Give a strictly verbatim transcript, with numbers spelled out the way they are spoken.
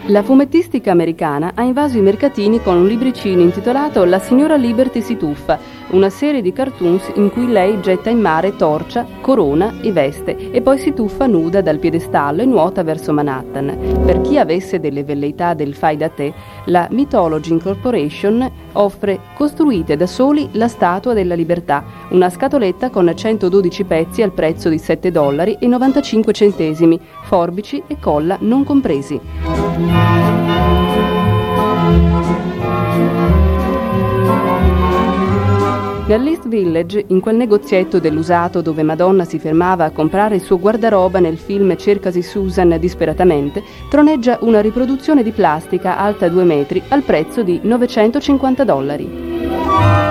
La fumettistica americana ha invaso i mercatini con un libricino intitolato La signora Liberty si tuffa, una serie di cartoons in cui lei getta in mare torcia, corona e veste e poi si tuffa nuda dal piedistallo e nuota verso Manhattan. Per chi avesse delle velleità del fai da te, la Mythology Incorporation offre Costruite da soli la Statua della Libertà, una scatoletta con centododici pezzi al prezzo di sette dollari e novantacinque centesimi, forbici e colla non compresi. Nell'East Village, in quel negozietto dell'usato dove Madonna si fermava a comprare il suo guardaroba nel film Cercasi Susan disperatamente, troneggia una riproduzione di plastica alta due metri al prezzo di novecentocinquanta dollari.